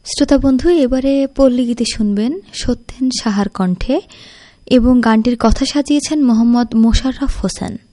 শ্রোতা বন্ধু, এবারে পল্লী গীতি শুনবেন সত্যেন সাহার কণ্ঠে এবং গানটির কথা সাজিয়েছেন মোহাম্মদ মোশাররফ হোসেন।